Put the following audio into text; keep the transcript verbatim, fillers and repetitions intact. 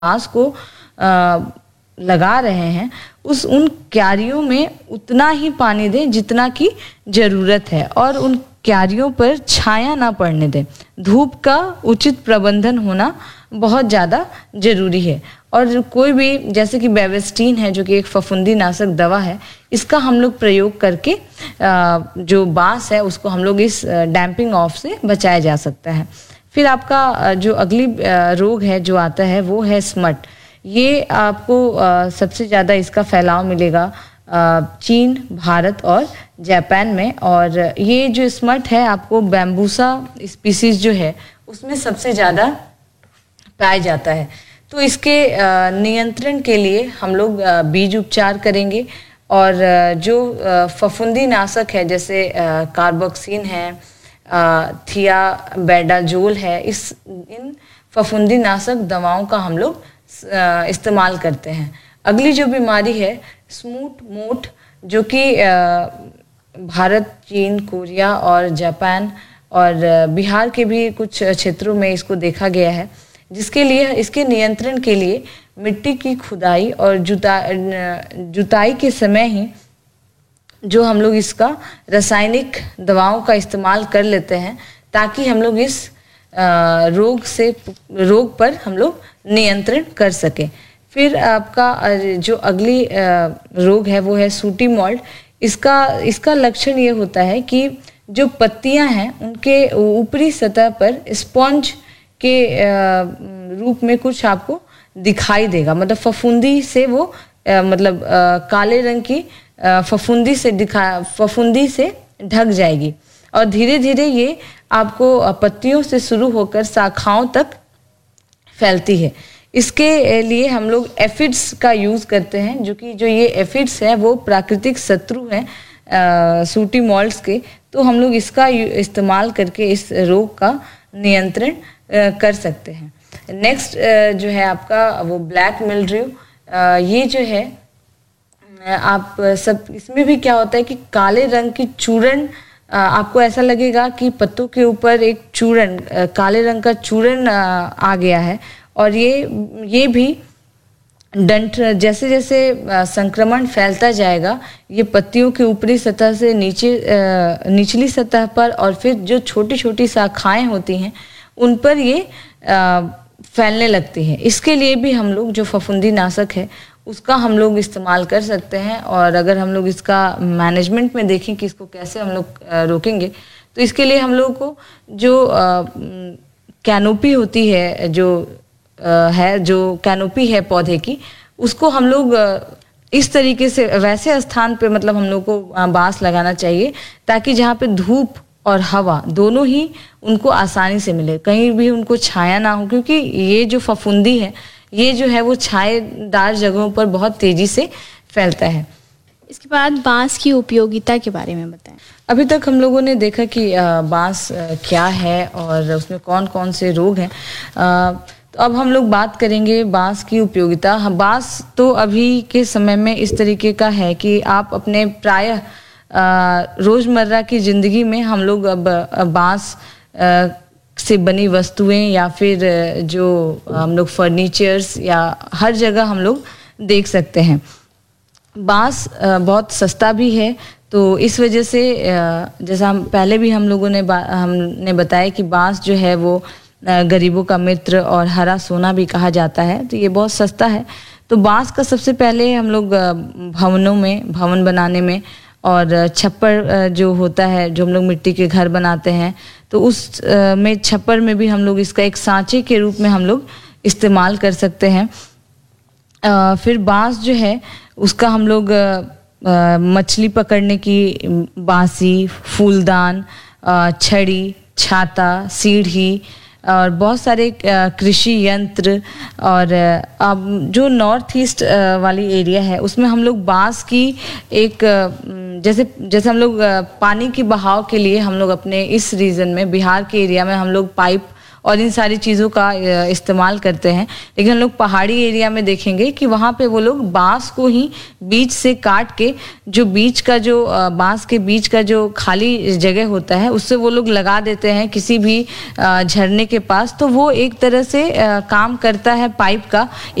बांस को आ, लगा रहे हैं उस उन क्यारियों में उतना ही पानी दें जितना की ज़रूरत है और उन क्यारियों पर छाया ना पड़ने दें। धूप का उचित प्रबंधन होना बहुत ज़्यादा ज़रूरी है। और कोई भी जैसे कि बेविस्टीन है जो कि एक फफूंदी नाशक दवा है, इसका हम लोग प्रयोग करके जो बांस है उसको हम लोग इस डैम्पिंग ऑफ से बचाया जा सकता है। फिर आपका जो अगली रोग है जो आता है वो है स्मट। ये आपको सबसे ज़्यादा इसका फैलाव मिलेगा चीन, भारत और जापान में। और ये जो स्मट है आपको बैम्बूसा स्पीसीज जो है उसमें सबसे ज़्यादा पाया जाता है। तो इसके नियंत्रण के लिए हम लोग बीज उपचार करेंगे और जो फफूंदी नाशक है जैसे कार्बोक्सिन है, थियाबेंडाजोल है, इस इन फफूंदी नाशक दवाओं का हम लोग इस्तेमाल करते हैं। अगली जो बीमारी है स्मूथ मोट, जो कि भारत, चीन, कोरिया और जापान और बिहार के भी कुछ क्षेत्रों में इसको देखा गया है, जिसके लिए इसके नियंत्रण के लिए मिट्टी की खुदाई और जुता जुताई के समय ही जो हम लोग इसका रासायनिक दवाओं का इस्तेमाल कर लेते हैं ताकि हम लोग इस रोग से रोग पर हम लोग नियंत्रण कर सकें। फिर आपका जो अगली रोग है वो है सूटी मॉल्ट। इसका इसका लक्षण ये होता है कि जो पत्तियां हैं उनके ऊपरी सतह पर स्पॉन्ज के रूप में कुछ आपको दिखाई देगा, मतलब फफूंदी से वो मतलब काले रंग की फफूंदी से दिखा फफूंदी से ढक जाएगी और धीरे धीरे ये आपको पत्तियों से शुरू होकर शाखाओं तक फैलती है। इसके लिए हम लोग एफिड्स का यूज़ करते हैं, जो कि जो ये एफिड्स है वो प्राकृतिक शत्रु हैं सूटी मॉल्ट्स के। तो हम लोग इसका इस्तेमाल करके इस रोग का नियंत्रण कर सकते हैं। नेक्स्ट जो है आपका वो ब्लैक मिल्ड्यू। ये जो है आप सब इसमें भी क्या होता है कि काले रंग की चूरन, आपको ऐसा लगेगा कि पत्तों के ऊपर एक चूरन, काले रंग का चूरन आ गया है। और ये ये भी डंठ जैसे जैसे संक्रमण फैलता जाएगा ये पत्तियों के ऊपरी सतह से नीचे निचली सतह पर और फिर जो छोटी छोटी शाखाएं होती हैं उन पर ये फैलने लगती हैं। इसके लिए भी हम लोग जो फफूंदी नाशक है उसका हम लोग इस्तेमाल कर सकते हैं। और अगर हम लोग इसका मैनेजमेंट में देखें कि इसको कैसे हम लोग रोकेंगे, तो इसके लिए हम लोगों को जो कैनोपी होती है, जो है जो कैनोपी है पौधे की, उसको हम लोग इस तरीके से वैसे स्थान पे मतलब हम लोग को बांस लगाना चाहिए ताकि जहाँ पे धूप और हवा दोनों ही उनको आसानी से मिले, कहीं भी उनको छाया ना हो, क्योंकि ये जो फफूंदी है ये जो है वो छायेदार जगहों पर बहुत तेजी से फैलता है। इसके बाद बांस की उपयोगिता के बारे में बताएं। अभी तक हम लोगों ने देखा कि बांस क्या है और उसमें कौन कौन से रोग हैं। तो अब हम लोग बात करेंगे बांस की उपयोगिता। बांस तो अभी के समय में इस तरीके का है कि आप अपने प्रायः रोज़मर्रा की ज़िंदगी में हम लोग अब बांस से बनी वस्तुएं या फिर जो हम लोग फर्नीचर्स या हर जगह हम लोग देख सकते हैं। बांस बहुत सस्ता भी है, तो इस वजह से जैसा हम पहले भी हम लोगों ने हमने बताया कि बांस जो है वो गरीबों का मित्र और हरा सोना भी कहा जाता है, तो ये बहुत सस्ता है। तो बांस का सबसे पहले हम लोग भवनों में भवन बनाने में और छप्पर जो होता है, जो हम लोग मिट्टी के घर बनाते हैं, तो उस में छप्पर में भी हम लोग इसका एक सांचे के रूप में हम लोग इस्तेमाल कर सकते हैं। फिर बांस जो है उसका हम लोग मछली पकड़ने की बांसी, फूलदान, छड़ी, छाता, सीढ़ी और बहुत सारे कृषि यंत्र। और अब जो नॉर्थ ईस्ट वाली एरिया है उसमें हम लोग बांस की एक जैसे जैसे हम लोग पानी की बहाव के लिए हम लोग अपने इस रीजन में बिहार के एरिया में हम लोग पाइप और इन सारी चीज़ों का इस्तेमाल करते हैं। लेकिन हम लोग पहाड़ी एरिया में देखेंगे कि वहाँ पे वो लोग बांस को ही बीच से काट के, जो बीच का जो बांस के बीच का जो खाली जगह होता है उससे वो लोग लगा देते हैं किसी भी झरने के पास। तो वो एक तरह से काम करता है पाइप का।